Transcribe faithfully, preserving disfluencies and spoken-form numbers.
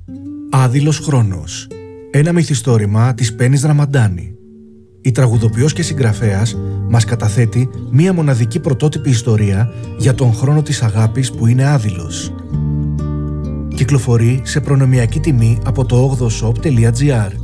Άδειλος χρόνος. Ένα μυθιστόρημα της Πέννης Ραμαντάνη. Η τραγουδοποιός και συγγραφέας μας καταθέτει μία μοναδική πρωτότυπη ιστορία για τον χρόνο της αγάπης που είναι άδειλος. Κυκλοφορεί σε προνομιακή τιμή από το ογδοshop τελεία gr.